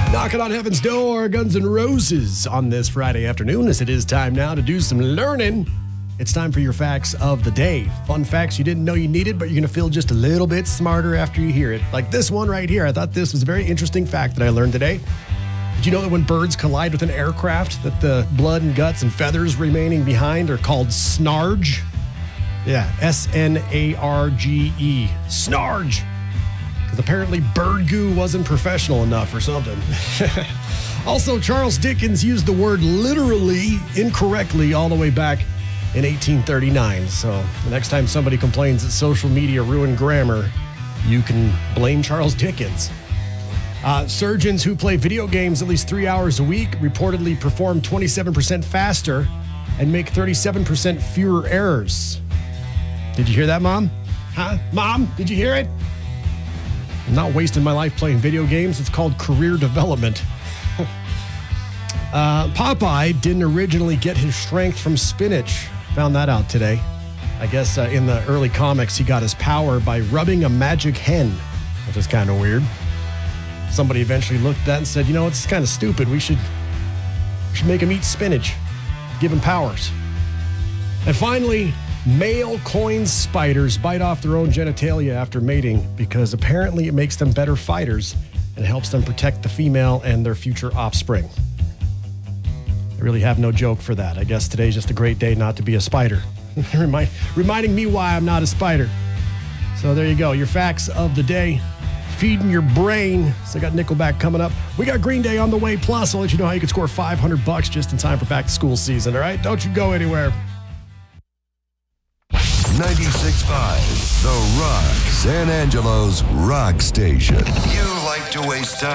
Knocking on heaven's door, Guns N' Roses on this Friday afternoon, as it is time now to do some learning. It's time for your facts of the day. Fun facts you didn't know you needed, but you're going to feel just a little bit smarter after you hear it. Like this one right here. I thought this was a very interesting fact that I learned today. Did you know that when birds collide with an aircraft, that the blood and guts and feathers remaining behind are called snarge? Yeah, S-N-A-R-G-E. Snarge. Because apparently bird goo wasn't professional enough or something. Also, Charles Dickens used the word literally incorrectly all the way back in 1839. So the next time somebody complains that social media ruined grammar, you can blame Charles Dickens. Surgeons who play video games at least 3 hours a week reportedly perform 27% faster and make 37% fewer errors. Did you hear that, Mom? Huh? Mom, did you hear it? I'm not wasting my life playing video games. It's called career development. Popeye didn't originally get his strength from spinach. Found that out today. I guess in the early comics, he got his power by rubbing a magic hen, which is kind of weird. Somebody eventually looked at that and said, you know, it's kind of stupid. We should make him eat spinach, give him powers. And finally, male coin spiders bite off their own genitalia after mating because apparently it makes them better fighters and helps them protect the female and their future offspring. I really have no joke for that. I guess today's just a great day not to be a spider. Reminding me why I'm not a spider. So there you go, your facts of the day. Feeding your brain. So I got Nickelback coming up. We got Green Day on the way. Plus, I'll let you know how you can score $500 just in time for back to school season. All right? Don't you go anywhere. 96.5, The Rock, San Angelo's rock station. You like to waste time.